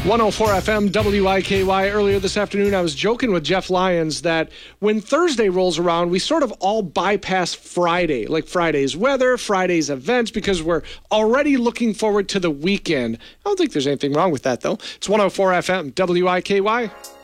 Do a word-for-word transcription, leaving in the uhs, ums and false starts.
one oh four F M W I K Y. Earlier this afternoon, I was joking with Jeff Lyons that when Thursday rolls around, we sort of all bypass Friday, like Friday's weather, Friday's events, because we're already looking forward to the weekend. I don't think there's anything wrong with that, though. It's one oh four F M W I K Y.